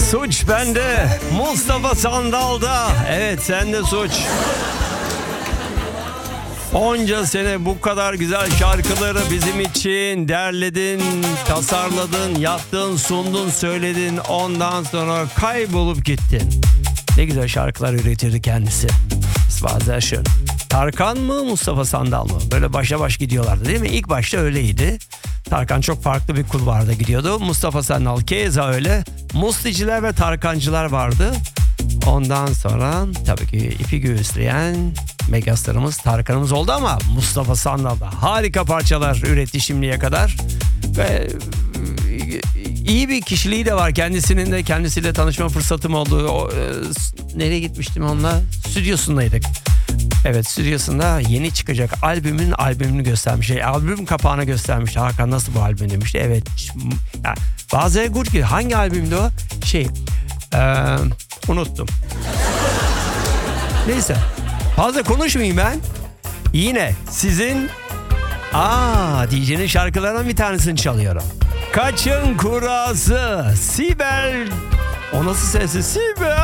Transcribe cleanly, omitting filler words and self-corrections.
Suç bende, Mustafa Sandal'da. Evet, sen de suç. Onca sene bu kadar güzel şarkıları bizim için derledin, tasarladın, yaptın, sundun, söyledin. Ondan sonra kaybolup gittin. Ne güzel şarkılar üretirdi kendisi. Bazen şu. Tarkan mı, Mustafa Sandal mı? Böyle başa baş gidiyorlardı değil mi? İlk başta öyleydi. Tarkan çok farklı bir kulvarda gidiyordu. Mustafa Sandal keza öyle. Musticiler ve Tarkancılar vardı. Ondan sonra tabii ki ipi göğüsleyen megastarımız Tarkan'ımız oldu ama Mustafa Sandal da harika parçalar üretti şimdiye kadar. Ve iyi bir kişiliği de var kendisinin de. Kendisiyle tanışma fırsatım oldu. Nereye gitmiştim onunla? Stüdyosundaydık. Evet, stüdyosunda yeni çıkacak albümünü göstermiş. Albüm kapağını göstermiş. Hakan nasıl bu albüm demişti. Evet. Yani, bazı good ki hangi albümdü o? Unuttum. Neyse. Fazla konuşmayayım ben. Yine sizin DJ'nin şarkılarından bir tanesini çalıyorum. Kaçın kurası Sibel. O nasıl sesi? Sibel.